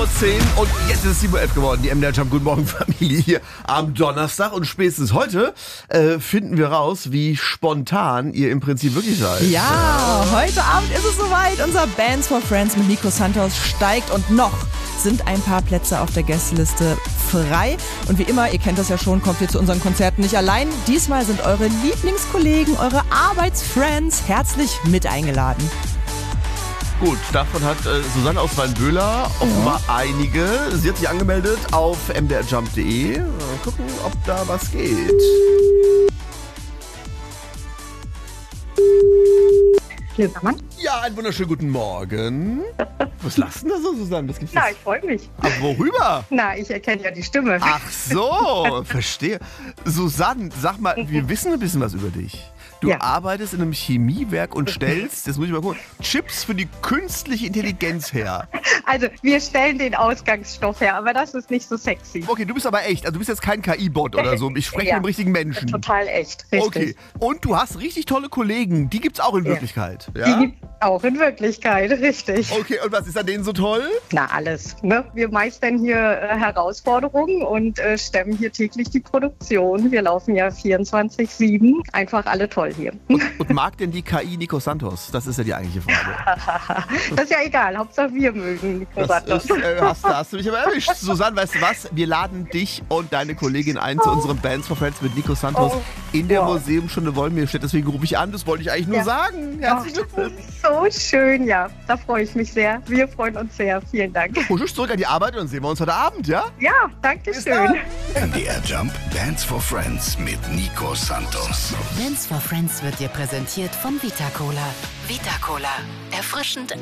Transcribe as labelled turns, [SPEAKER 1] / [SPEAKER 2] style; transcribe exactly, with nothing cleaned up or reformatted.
[SPEAKER 1] Uhr zehn und jetzt ist es sieben Uhr elf geworden. Die M D R Jump Guten Morgen Familie hier am Donnerstag. Und spätestens heute äh, finden wir raus, wie spontan ihr im Prinzip wirklich seid.
[SPEAKER 2] Ja, heute Abend ist es soweit. Unser Bands for Friends mit Nico Santos steigt und noch sind ein paar Plätze auf der Gästeliste frei. Und wie immer, ihr kennt das ja schon, kommt ihr zu unseren Konzerten nicht allein. Diesmal sind eure Lieblingskollegen, eure Arbeitsfriends herzlich mit eingeladen.
[SPEAKER 1] Gut, davon hat äh, Susanne aus Weinböhler offenbar ja. einige. Sie hat sich angemeldet auf m d r jump punkt d e. Mal gucken, ob da was geht.
[SPEAKER 3] Lösermann?
[SPEAKER 1] Ja, einen wunderschönen guten Morgen. Was lachst du denn da so, Susanne? Was gibt's
[SPEAKER 3] Na,
[SPEAKER 1] jetzt?
[SPEAKER 3] ich freue mich.
[SPEAKER 1] Aber worüber?
[SPEAKER 3] Na, ich erkenne ja die Stimme.
[SPEAKER 1] Ach so, verstehe. Susanne, sag mal, wir wissen ein bisschen was über dich. Du
[SPEAKER 3] Ja.
[SPEAKER 1] arbeitest in einem Chemiewerk und stellst, das muss ich mal gucken, Chips für die künstliche Intelligenz her.
[SPEAKER 3] Also, wir stellen den Ausgangsstoff her, aber das ist nicht so sexy.
[SPEAKER 1] Okay, du bist aber echt. Also du bist jetzt kein K I-Bot oder so. Ich spreche
[SPEAKER 3] Ja.
[SPEAKER 1] mit dem richtigen Menschen.
[SPEAKER 3] Total echt, richtig.
[SPEAKER 1] Okay. Und du hast richtig tolle Kollegen. Die gibt's auch in
[SPEAKER 3] Ja.
[SPEAKER 1] Wirklichkeit.
[SPEAKER 3] Die
[SPEAKER 1] Ja?
[SPEAKER 3] gibt's auch in Wirklichkeit, richtig.
[SPEAKER 1] Okay, und was ist an denen so toll?
[SPEAKER 3] Na, alles. Ne? Wir meistern hier äh, Herausforderungen und äh, stemmen hier täglich die Produktion. Wir laufen ja vierundzwanzig sieben. Einfach alle toll hier.
[SPEAKER 1] Und mag denn die K I Nico Santos? Das ist ja die eigentliche Frage.
[SPEAKER 3] Das ist ja egal. Hauptsache wir mögen Nico
[SPEAKER 1] Das
[SPEAKER 3] Santos.
[SPEAKER 1] ist, äh, hast, da hast du mich aber erwischt. Susanne, weißt du was? Wir laden dich und deine Kollegin ein zu unserem Bands for Friends mit Nico Santos
[SPEAKER 3] Oh,
[SPEAKER 1] in der
[SPEAKER 3] wow.
[SPEAKER 1] Museumsstunde Wollmirstedt. Deswegen rufe ich an. Das wollte ich eigentlich nur
[SPEAKER 3] Ja.
[SPEAKER 1] sagen.
[SPEAKER 3] Ach,
[SPEAKER 1] Herzlichen Glückwunsch.
[SPEAKER 3] so schön, ja. Da freue ich mich sehr. Wir freuen uns sehr. Vielen Dank.
[SPEAKER 1] Husch zurück an die Arbeit und dann sehen wir uns heute Abend, ja?
[SPEAKER 3] Ja, danke
[SPEAKER 1] Bis
[SPEAKER 3] schön.
[SPEAKER 1] dann.
[SPEAKER 4] M D R Jump Bands for Friends mit Nico Santos.
[SPEAKER 5] Bands for Friends wird dir präsentiert von Vita Cola. Vita Cola. Erfrischend